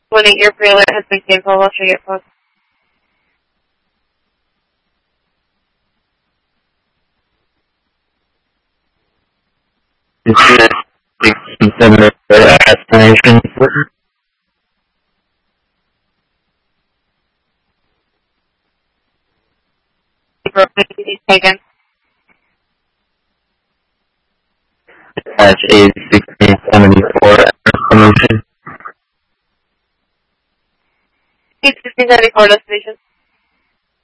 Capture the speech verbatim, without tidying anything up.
When your prealert has been canceled, I'll show you a post. Is this sixty-seven estimation for Taken. Dash A sixteen seventy-four estimation? sixteen seventy-four destination.